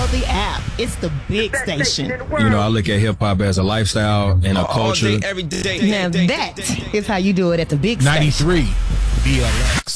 Download the app. It's the big station. You know, I look at hip-hop as a lifestyle and a culture. All day, every day. Now that is how you do it at the big station. 93 BLX.